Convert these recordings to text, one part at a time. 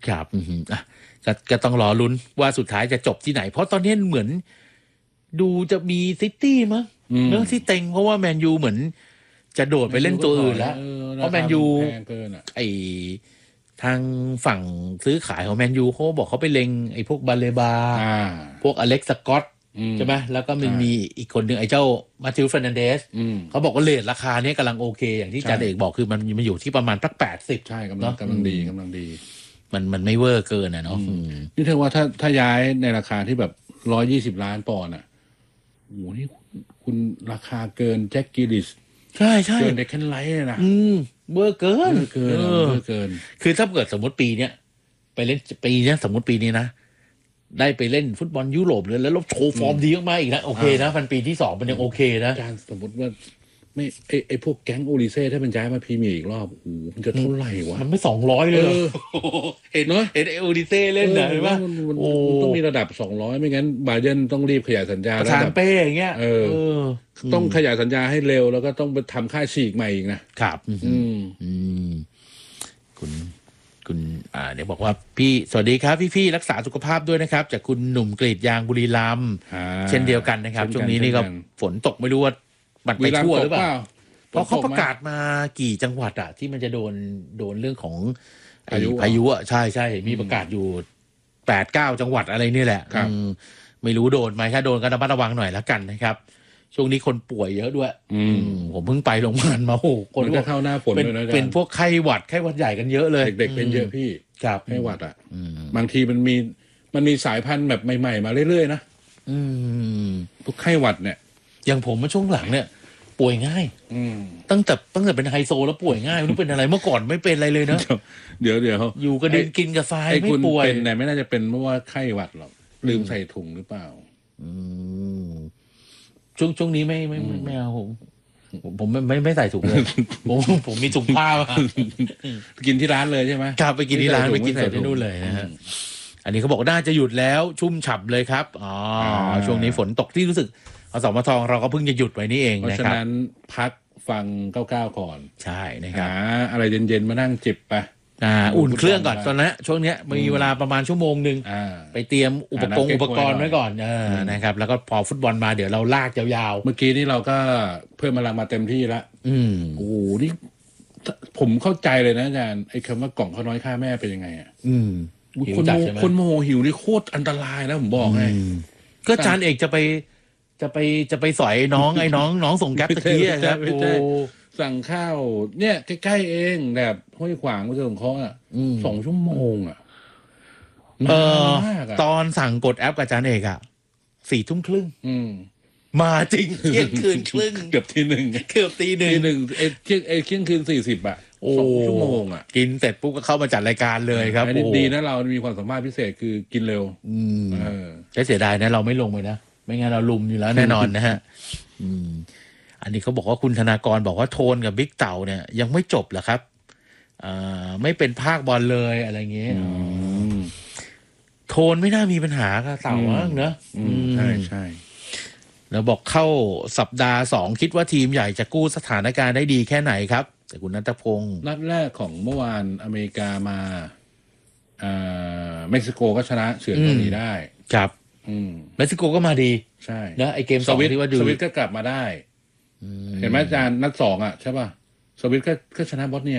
ครับก็ต้องรอลุ้นว่าสุดท้ายจะจบที่ไหนเพราะตอนนี้เหมือนดูจะมีซิตี้มั้งเรื่องที่เต็งเพราะว่าแมนยูเหมือนจะโดดไปเล่นตัวอื่นแล้วเพราะแมนยูไอทางฝั่งซื้อขายของแมนยูเขาบอกเขาไปเล็งไอ้พวกบาเลบาพวกอเล็กซ์สกอตใช่ไหมแล้วก็มันมีอีกคนหนึ่งไอ้เจ้ามาติล เฟร์นันเดสเขาบอกว่าเรทราคานี้กำลังโอเคอย่างที่จาเด็กบอกคือมันอยู่ที่ประมาณสัก80ใช่กำลังดีมันไม่เวอร์เกินเนาะนี่เธอว่าถ้าย้ายในราคาที่แบบ120 ล้านปอนด์โอ้โหนี่คุณราคาเกินแจ็คกิลิสใช่เกินเด็กแคนไลท์นะเบอร์เกินคือถ้าเกิดสมมติปีเนี้ยไปเล่นปีเนี้ยสมมติปีนี้นะได้ไปเล่นฟุตบอลยุโรปเลยแล้วโชว์ฟอร์มดีมากๆอีกนะโอเคนะมันปีที่2มันยังโอเคนะการสมมติว่าไม่ไอพวกแก๊งโอลิเซ่ถ้าเป็นย้ายมาพรีเมียร์อีกรอบโอ้โหมันจะเท่าไหร่วะมันไม่200เลยเห็นโอลิเซ่เล่นนะว่าต้องมีระดับ200ไม่งั้นบาเยิร์นต้องรีบขยายสัญญาประธานเป้อย่างเงี้ยต้องขยายสัญญาให้เร็วแล้วก็ต้องไปทำค่ายฉีกใหม่อีกนะครับคุณเดี๋ยวบอกว่าพี่สวัสดีครับพี่รักษาสุขภาพด้วยนะครับจากคุณหนุ่มกรีดยางบุรีรัมย์เช่นเดียวกันนะครับช่วงนี้นี่ก็ฝนตกไม่รู้ว่าบัดไปทั่วหรือเปล่าเพราะเขาประกาศมากี่จังหวัดที่มันจะโดนเรื่องของพายุใช่มีประกาศอยู่ 8-9 จังหวัดอะไรนี่แหละไม่รู้โดนไหมถ้าโดนก็ระมัดระวังหน่อยแล้วกันนะครับช่วงนี้คนป่วยเยอะด้วยผมเพิ่งไปโรงพยาบาลมาโอ้คนก็เข้าหน้าฝนเลยนะเป็นพวกไข้หวัดใหญ่กันเยอะเลยเด็กๆเป็นเยอะพี่ไข้หวัดบางทีมันมีสายพันธุ์แบบใหม่ๆมาเรื่อยๆนะพวกไข้หวัดเนี่ยอย่างผมมาช่วงหลังเนี่ยป่วยง่ายตั้งแต่เป็นไฮโซแล้วป่วยง่ายไม่รู้เป็นอะไรเมื่อก่อนไม่เป็นอะไรเลยนะเดี๋ยวอยู่กระดินกินกาแฟไม่ป่วยเป็นแต่ไม่น่าจะเป็นเพราะว่าไข้หวัดหรอกลืมใส่ถุงหรือเปล่าช่วงนี้ไม่เอาผมไม่ใส่ถุงเลยผมมีถุงผ้ากินที่ร้านเลยใช่ไหมครับไปกินที่ร้านไปกินสดที่นู่นเลยนะฮะอันนี้เขาบอกน่าจะหยุดแล้วชุ่มฉ่ำเลยครับช่วงนี้ฝนตกที่รู้สึกอสมทเราก็เพิ่งจะหยุดไว้นี่เองนะครับเพราะฉะนั้นพักฟัง99ก่อนใช่นะครับอะไรเย็นๆมานั่งจิบไปอุ่นเครื่องก่อนตอนนี้ช่วงนี้มีเวลาประมาณชั่วโมงนึงไปเตรียมอุปกรณ์ไว้ก่อนนะครับแล้วก็พอฟุตบอลมาเดี๋ยวเราลากยาวๆเมื่อกี้นี่เราก็เพิ่มพลังมาเต็มที่แล้วโอ้โหนี่ผมเข้าใจเลยนะอาจารย์ไอ้คำว่ากล่องข้าวน้อยฆ่าแม่เป็นยังไงคนโมโหหิวนี่โคตรอันตรายนะผมบอกให้ก็อาจารย์เอกจะไปสอยน้องส่งแก๊ปตะกี้ครับโอ้สั่งข้าวเนี่ยใกล้ๆเองแบบห้วยขวางไปส่งเขา2 ชั่วโมงตอนสั่งกดแอปกับอาจารย์เอก4 ทุ่มครึ่งมาจริงเที่ยงคืนครึ่งเกือบตี 1เที่ยงคืน402 ชั่วโมงกินเสร็จปุ๊บก็เข้ามาจัดรายการเลยครับดีนะเรามีความสามารถพิเศษคือกินเร็วเสียดายนะเราไม่ลงไปนะไม่งั้นเราลุมอยู่แล้วแน่นอนนะฮะอันนี้เขาบอกว่าคุณธนากรบอกว่าโทนกับบิ๊กเต่าเนี่ยยังไม่จบเหรอครับไม่เป็นภาคบอลเลยอะไรเงี้ยโทนไม่น่ามีปัญหากับเต่ามั้งเนอะใช่แล้วบอกเข้าสัปดาห์2คิดว่าทีมใหญ่จะกู้สถานการณ์ได้ดีแค่ไหนครับแต่คุณณัฐพงศ์นัดแรกของเมื่อวานอเมริกามาเม็กซิโกก็ชนะเฉือนเกาหลีได้ครับเม็กซิโกก็มาดีใช่นะไอเกม2ที่ว่าดูสวิตก็กลับมาได้เห็นไหมอาจารย์นัด2ใช่ป่ะสวิตก็ชนะบอสเนีย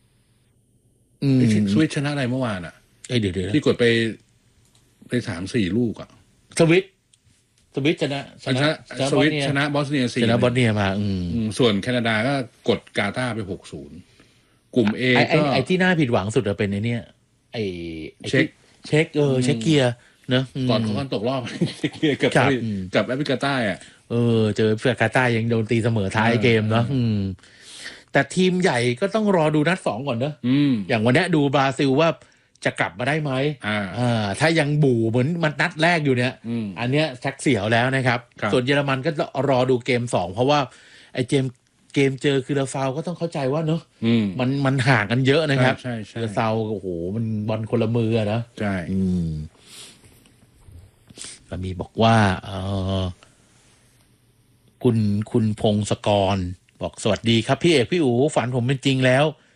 สวิตชนะอะไรเมื่อวานเดี๋ยวที่กดไป 3-4 ลูกสวิตชนะสวิตชนะบอสเนียชนะบอสเนียมาส่วนแคนาดาก็กดกาตาร์ไป 6-0 กลุ่ม A ก็ไอที่น่าผิดหวังสุดเป็นไอเนี้ยไอเช็คเช็คเกียร์เนอะก่อนของการตกรอบเช็คเกียร์กับแอฟริกาใต้เจอแอฟริกาใต้ยังโดนตีเสมอท้ายเกมเนาะแต่ทีมใหญ่ก็ต้องรอดูนัด2ก่อนเนอะอย่างวันนี้ดูบราซิลว่าจะกลับมาได้ไหมถ้ายังบู่เหมือนมันนัดแรกอยู่เนี่ยอันเนี้ยชักเสียวแล้วนะครับส่วนเยอรมันก็รอดูเกม2เพราะว่าไอ้เกมเจอคือลาฟาวก็ต้องเข้าใจว่าเนอะมันห่างกันเยอะนะครับลาฟาวโอ้โหมันบอลคนละมือนะใช่ก็มีบอกว่าคุณพงศกรบอกสวัสดีครับพี่เอกพี่อู๋ฝันผมเป็นจริงแล้ว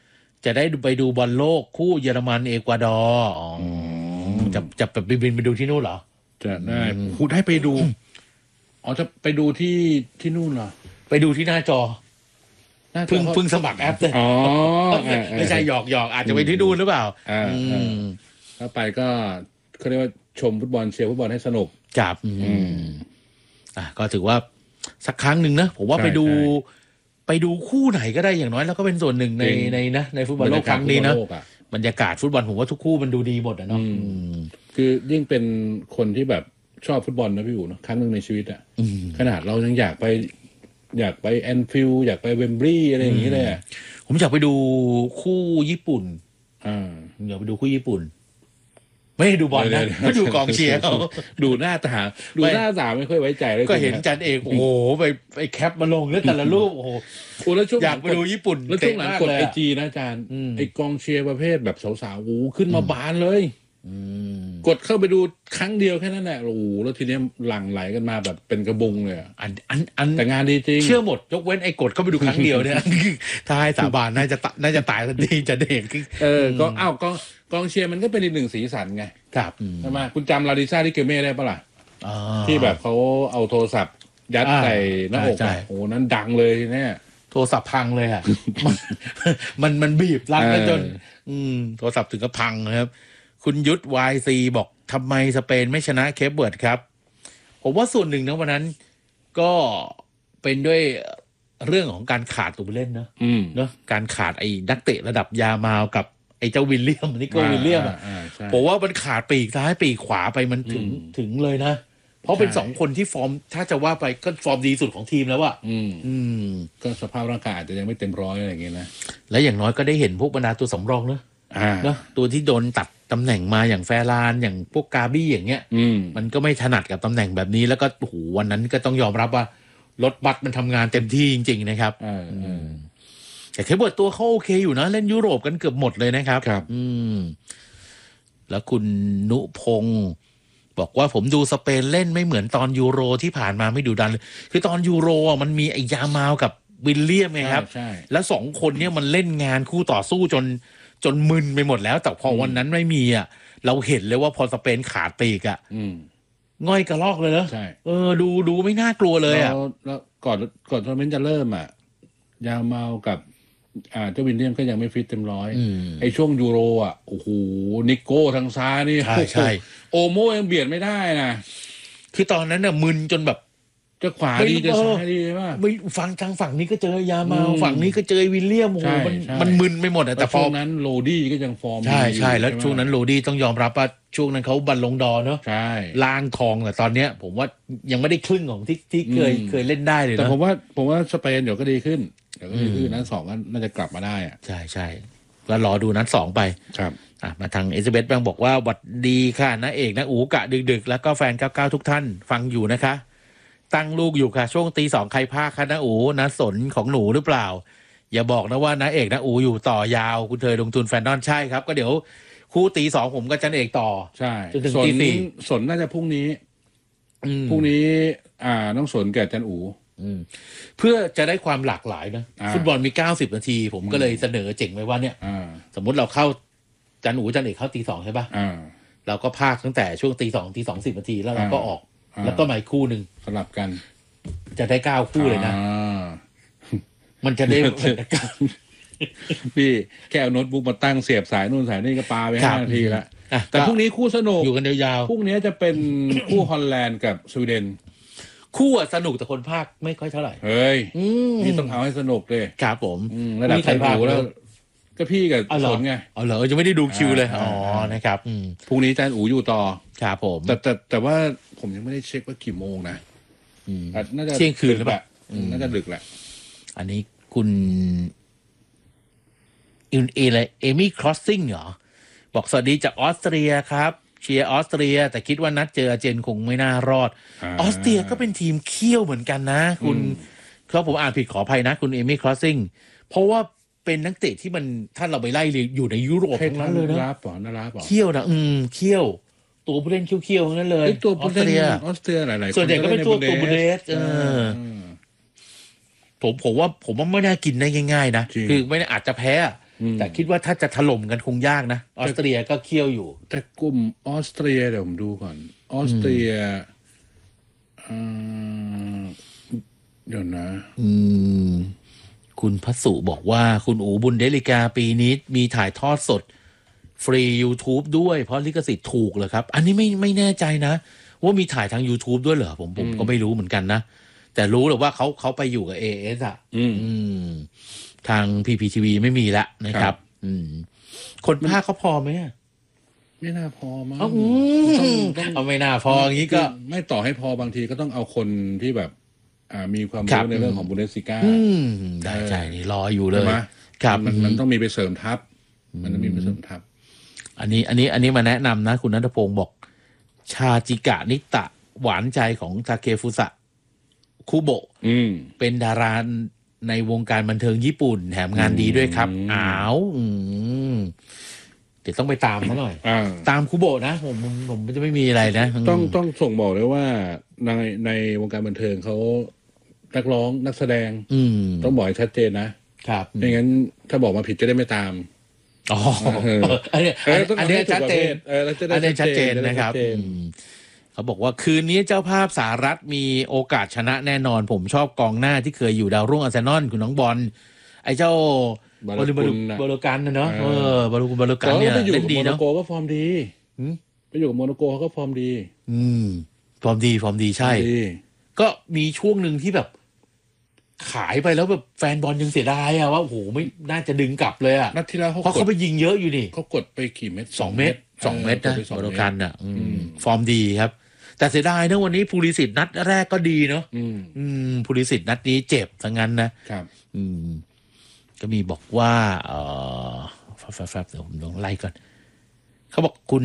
จะได้ไปดูบอลโลกคู่เยอรมันเอกวาดอร์อ๋อจะบินไปดูที่นู่นเหรอจะได้คุณให้ไปดูอ๋อจะไปดูที่นู่นเหรอไปดูที่หน้าจอเพิ่งสมัครแอปเลยอ๋อไม่ใช่หยอกอาจจะไปที่นู่นหรือเปล่าถ้าไปก็เขาเรียกว่าชมฟุตบอลเชียร์ฟุตบอลให้สนุกครับก็ถือว่าสักครั้งหนึ่งนะผมว่าไปดูคู่ไหนก็ได้อย่างน้อยแล้วก็เป็นส่วนหนึ่งในฟุตบอลโลกครั้งนี้นะบรรยากาศฟุตบอลผมว่าทุกคู่มันดูดีหมดนะเนาะคือยิ่งเป็นคนที่แบบชอบฟุตบอลนะพี่อู๋เนาะครั้งหนึ่งในชีวิตอ่ะขนาดเรายังอยากไปแอนฟิลด์อยากไปเวมบลีย์อะไรอย่างนี้เลยผมอยากไปดูคู่ญี่ปุ่นอยากไปดูคู่ญี่ปุ่นไม่ได้ดูบอลนะก็ดูกองเชียร์เขาดูหน้าตาไม่ค่อยไว้ใจเลยก็เห็นจันเอกโอ้โหไปแคปมาลงแล้วแต่ละรูปโอ้โหแล้วช่วงอยากไปดูญี่ปุ่นแล้วช่วงหลังกดไอจีนะอาจารย์ไอกองเชียร์ประเภทแบบสาวๆขึ้นมาบานเลยกดเข้าไปดูครั้งเดียวแค่นั้นแหละโอ้โหแล้วทีนี้หลั่งไหลกันมาแบบเป็นกระบุงเลยแต่งานดีจริงเชื่อหมดยกเว้นไอ้กดเข้าไปดูครั้งเดียวเนี่ยถ้าให้สาบานน่าจะตายทันทีจะเด็กก็กองเชียร์มันก็เป็นอีกหนึ่งสีสันไงครับใช่ไหมคุณจำลาดิซ่าที่เกเม่ได้ปะล่ะที่แบบเขาเอาโทรศัพท์ยัดใส่หน้าอกโอ้นั้นดังเลยเนี่ยโทรศัพท์พังเลยอ่ะมันบีบรัดจนโทรศัพท์ถึงกับพังนะครับคุณยุทธ YC บอกทำไมสเปนไม่ชนะเคปเวิร์ดครับผมว่าส่วนหนึ่งนะวันนั้นก็เป็นด้วยเรื่องของการขาดตัวผู้เล่นเนอะการขาดไอ้นักเตะระดับยามาวกับไอ้เจ้าวิลเลียมนิโก้วิลเลียมผมว่ามันขาดปีกซ้ายปีกขวาไปมันถึงเลยนะเพราะเป็นสองคนที่ฟอร์มถ้าจะว่าไปก็ฟอร์มดีสุดของทีมแล้วอะก็สภาพร่างกายอาจจะยังไม่เต็มร้อยอะไรอย่างเงี้ยนะและอย่างน้อยก็ได้เห็นพวกบรรดาตัวสำรองเนอะตัวที่โดนตัดตำแหน่งมาอย่างแฟรานอย่างพวกกาบี้อย่างเงี้ยมันก็ไม่ถนัดกับตำแหน่งแบบนี้แล้วก็โอ้โหวันนั้นก็ต้องยอมรับว่ารถบัสมันทำงานเต็มที่จริงๆนะครับแต่เคปเวิร์ดตัวเขาโอเคอยู่นะเล่นยุโรปกันเกือบหมดเลยนะครับแล้วคุณนุพงศ์บอกว่าผมดูสเปนเล่นไม่เหมือนตอนยูโรที่ผ่านมาไม่ดุดันเลยคือตอนยูโรมันมีไอ้ยามาวกับวิลเลียมไงครับแล้วสองคนเนี้ยมันเล่นงานคู่ต่อสู้จนมึนไปหมดแล้วแต่พอวันนั้นไม่มีอ่ะเราเห็นเลยว่าพอสเปนขาดปีกอ่ะง่อยกระลอกเลยเนอะดูไม่น่ากลัวเลยอ่ะแล้วก่อนทัวร์นาเมนต์จะเริ่มอ่ะยามากับเจ้าวินเลียมก็ยังไม่ฟิตเต็มร้อยไอ้ช่วงยูโรอ่ะโอ้โหนิโก้ทางซ้ายนี่ใช่โอโม่ยังเบียดไม่ได้นะคือตอนนั้นน่ะมึนจนแบบจะขวาดีจะซ้ายดีใช่ไหมไม่ฝั่งนี้ก็เจอยามาฝั่งนี้ก็เจอวิลเลียมโอ้โหมันมึนไปหมดแต่ช่วงนั้นโรดี้ก็ยังฟอร์มใช่แล้วช่วงนั้นโรดี้ต้องยอมรับว่าช่วงนั้นเขาบัลลงดอร์เนาะล่างทองแต่ตอนเนี้ยผมว่ายังไม่ได้ครึ่งของที่เคยเล่นได้เลยนะแต่ผมว่าสเปนเดี๋ยวก็ดีขึ้นนัดสองก็น่าจะกลับมาได้อ่ะใช่แล้วรอดูนัดสองไปครับมาทางเอลิซาเบธบ้างบอกว่าหวัดดีค่ะนะเอกนะอูกะดึกแล้วก็แฟน99ทุกท่านฟังอยู่นะคะตั้งลูกอยู่ค่ะช่วงตี 2ใครพากคะนะอูนะสนของหนูหรือเปล่าอย่าบอกนะว่านะเอกนะอูอยู่ต่อยาวคุณเธอลงทุนแฟนนอนใช่ครับก็เดี๋ยวคู่ตี 2ผมกับจันเอกต่อใช่จนถึงตี 4สนน่าจะพรุ่งนี้ต้องสนแก่จันอูเพื่อจะได้ความหลากหลายนะฟุตบอลมี90นาทีผมก็เลยเสนอเจ๋งไว้ว่าเนี่ยสมมุติเราเข้าจันอูจันเอกเข้าตี 2ใช่ป่ะเราก็พากตั้งแต่ช่วงตี 2ตี 2:10นาทีแล้วเราก็ออกแล้วก็มาอีกคู่หนึ่งสลับกันจะได้9คู่เลยนะมันจะได้พี่แค่เอาโน้ตบุ๊กมาตั้งเสียบสายนู่นสายนี่ก็ปาไป5นาทีแล้วแต่พรุ่งนี้คู่สนุกอยู่กันยาวๆพรุ่งนี้จะเป็นคู่ฮอลแลนด์กับสวีเดนคู่สนุกแต่คนภาคไม่ค่อยเท่าไหร่เฮ้ยนี่ต้องเอาให้สนุกเลยครับผมระดับใครภาคแล้วก็พี่กับสนไงเหรอจะไม่ได้ดูคิวเลยนะครับพรุ่งนี้อาจารย์อูอยู่ต่อครับผมแต่ว่าผมยังไม่ได้เช็คว่ากี่โมงนะน่าจะเที่ยงคืนหรือเปล่าน่าจะดึกแหละอันนี้คุณเอมี่ครอสซิ่งเหรอบอกสวัสดีจากออสเตรียครับเชียร์ออสเตรียแต่คิดว่านัดเจออาร์เจนคงไม่น่ารอดออสเตรียก็เป็นทีมเขี้ยวเหมือนกันนะคุณเขาผมอ่านผิดขออภัยนะคุณเอมี่ครอสซิ่งเพราะว่าเป็นนักเตะที่มันถ้าเราไปไล่อยู่ในยุโรปทั้งนั้นเลยนะเขี้ยวนะเขี้ยวตัวผู้เล่นเขี้ยวๆทั้งนั้นเลยตัวผู้เล่นออสเตรียหลายๆส่วนใหญ่ก็เป็นตัวบูเดสผมว่าไม่น่ากินได้ง่ายๆนะคือไม่ได้อาจจะแพ้แต่คิดว่าถ้าจะถล่มกันคงยากนะออสเตรียก็เคี่ยวอยู่แต่กลุ่มออสเตรียเดี๋ยวผมดูก่อนออสเตรียเดี๋ยวนะคุณพัสุบอกว่าคุณอูบุนเดลิกาปีนี้มีถ่ายทอดสดฟรี YouTube ด้วยเพราะลิขสิทธิ์ถูกเลยครับอันนี้ไม่แน่ใจนะว่ามีถ่ายทาง YouTube ด้วยเหรอผมก็ไม่รู้เหมือนกันนะแต่รู้เลยว่าเขาไปอยู่กับ AS อ่ะทาง PPTV ไม่มีละนะครับคนภาคเขาพอไหมไม่น่าพอมั้งเอาไม่น่าพออย่างนี้ก็ไม่ต่อให้พอบางทีก็ต้องเอาคนที่แบบมีความรู้ในเรื่องของบุนเดสซิก้าได้ใจนี่รออยู่เลยครับมันต้องมีไปเสริมทัพมันต้องมีไปเสริมทัพอันนี้มาแนะนำนะคุณณัฐพงศ์บอกชาจิกะนิตะหวานใจของทาเคฟุสะคุโบะเป็นดาราในวงการบันเทิงญี่ปุ่นแถมงานดีด้วยครับเดี๋ยวต้องไปตามเขาหน่อยตามคุโบะนะผมจะไม่มีอะไรนะต้องส่งบอกเลยว่าในวงการบันเทิงเขานักร้องนักแสดงต้องบอกให้ชัดเจนนะครับไม่งั้นถ้าบอกมาผิดจะได้ไม่ตามอันนี้ชัดเจนอันนี้ชัดเจนนะครับเขาบอกว่าคืนนี้เจ้าภาพสหรัฐมีโอกาสชนะแน่นอนผมชอบกองหน้าที่เคยอยู่ดาวรุ่งอาร์เซนอลคุณน้องบอลไอ้เจ้าบอลูกันนะเนาะบอลูกันเนี่ยเล่นดีเนาะโมโนโกก็ฟอร์มดีไปอยู่กับโมโนโกเขาก็ฟอร์มดีฟอร์มดีใช่ก็มีช่วงหนึ่งที่แบบขายไปแล้วแบบแฟนบอลยังเสียดายอะว่าโอ้โหไม่น่าจะดึงกลับเลยอะนัดที่แล้วเพราะเขาไปยิงเยอะอยู่นี่เขากดไปกี่เม็ด 2 เม็ดนะบอลูกันอะฟอร์มดีครับแต่เสียดายนะวันนี้ภูริสิทธิ์นัดแรกก็ดีเนาะภูริสิทธิ์นัดนี้เจ็บทั้งนั้นนะครับก็มีบอกว่าแฟบเดี๋ยวผมลองไล่ก่อนเขาบอกคุณ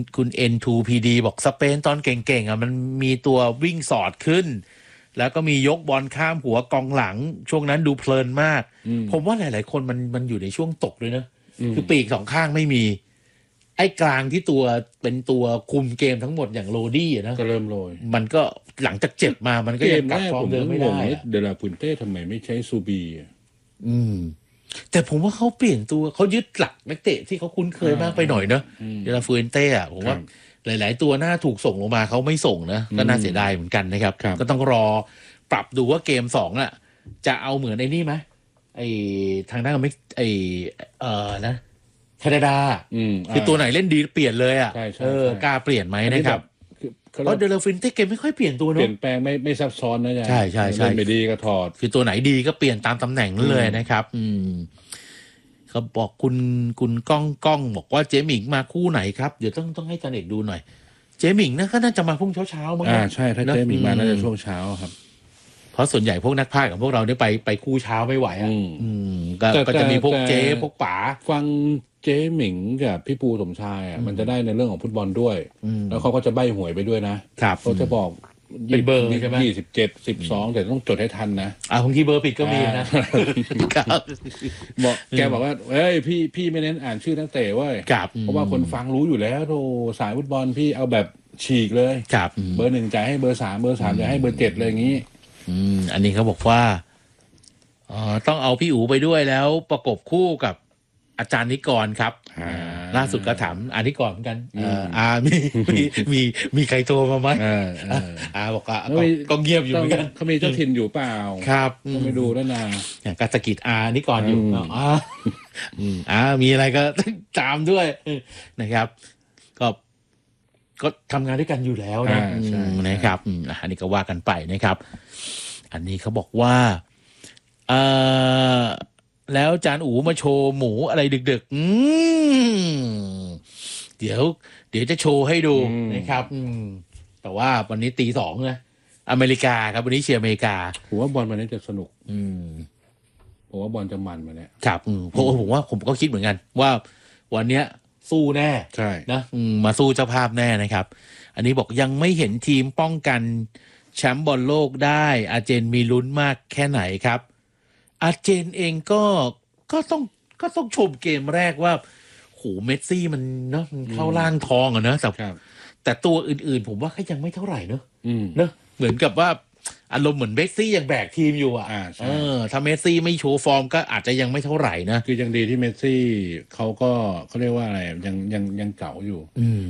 N2PD บอกสเปนตอนเก่งๆอ่ะมันมีตัววิ่งสอดขึ้นแล้วก็มียกบอลข้ามหัวกองหลังช่วงนั้นดูเพลินมากผมว่าหลายๆคนมันอยู่ในช่วงตกเลยนะคือปีกสองข้างไม่มีไอ้กลางที่ตัวเป็นตัวคุมเกมทั้งหมดอย่างโรดี้นะก็เริ่มโรยมันก็หลังจากเจ็บมามันก็ยังกลับฟอร์มเดิมไม่ได้เดลาพุนเต้ทำไมไม่ใช้ซูบีแต่ผมว่าเขาเปลี่ยนตัวเขายึดหลักนักเตะที่เขาคุ้นเคยมากไปหน่อยเนอะเดลาฟูเอนเต้อะผมว่าหลายๆตัวน่าถูกส่งลงมาเขาไม่ส่งนะก็น่าเสียดายเหมือนกันนะครับก็ต้องรอปรับดูว่าเกม2น่ะจะเอาเหมือนไอ้นี่ไหมไอ้ทางด้านไม่นะแคนาดาคือตัวไหนเล่นดีเปลี่ยนเลยอ่ะกล้าเปลี่ยนไหมนะครับเพราะเดลาฟูเอนเต้เกมไม่ค่อยเปลี่ยนตัวเนาะเปลี่ยนแปลงไม่ซับซ้อนนะใช่ไม่ดีก็ถอดคือตัวไหนดีก็เปลี่ยนตามตำแหน่งนั่นเลยนะครับเขาบอกคุณก้องบอกว่าเจมิงมาคู่ไหนครับเดี๋ยวต้องให้จันเอกดูหน่อยเจมิงนะก็น่าจะมาพุ่งเช้ามั้งใช่ถ้าเจมิงมาน่าจะช่วงเช้าครับเพราะส่วนใหญ่พวกนักพากย์กับพวกเราเนี่ยไปคู่เช้าไม่ไหวก็จะมีพวกเจ๊พวกป๋าฟังเจมิงกับพี่ปูสมชายมันจะได้ในเรื่องของฟุตบอลด้วยแล้วเขาก็จะใบ้หวยไปด้วยนะเขาจะบอกเป็นเบอร์ใช่ไหม 27 12แต่ต้องจดให้ทันนะบางทีเบอร์ผิดก็มีนะบอกแกบอกว่าเอ้ยพี่ไม่เน้นอ่านชื่อนักเตะเว้ยเพราะว่าคนฟังรู้อยู่แล้วโธ่สายฟุตบอลพี่เอาแบบฉีกเลยเบอร์1จ่ายให้เบอร์3เบอร์3จ่ายให้เบอร์7เลยอย่างนี้อันนี้เขาบอกว่าต้องเอาพี่อู๋ไปด้วยแล้วประกบคู่กับอาจารย์นิกรครับล่าสุดก็ถามนิกรเหมือนกันมีใครโทรมาไหมบอกก็เงียบอยู่เหมือนกันเขามีเจ้าถิ่นอยู่เปล่าครับไม่ดูแล้วนะกาสกิจนิกรอยู่มีอะไรก็ตามด้วยนะครับก็ทำงานด้วยกันอยู่แล้วนะครับอันนี้ก็ว่ากันไปนะครับอันนี้เขาบอกว่าแล้วจานอูมาโชว์หมูอะไรดึกๆเดี๋ยวจะโชว์ให้ดูนะครับแต่ว่าวันนี้ตี 2นะอเมริกาครับวันนี้เชียร์อเมริกาผมว่าบอลวันนี้จะสนุกผมว่าบอลจะมันมาเนี่ยครับเพราะผมว่าผมก็คิดเหมือนกันว่าวันเนี้ยสู้แน่ใช่นะมาสู้เจ้าภาพแน่นะครับอันนี้บอกยังไม่เห็นทีมป้องกันแชมป์บอลโลกได้อาร์เจนมีลุ้นมากแค่ไหนครับอาร์เจนเองก็ต้องชมเกมแรกว่าโหเมสซี่มันเนาะมันเข้าล่างทองอะเนอะแต่ตัวอื่นๆผมว่าก็ยังไม่เท่าไหร่เนอะเหมือนกับว่าอารมณ์เหมือนเมสซี่ยังแบกทีมอยู่อ่ะถ้าเมสซี่ไม่โชว์ฟอร์มก็อาจจะยังไม่เท่าไหร่นะคือยังดีที่เมสซี่เขาเรียกว่าอะไรยังเก่าอยู่